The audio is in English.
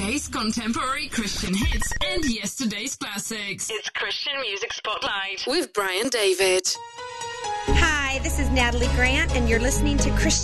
UK's contemporary Christian hits and yesterday's classics. It's Christian Music Spotlight with Brian David. Hi, this is Natalie Grant, and you're listening to Christian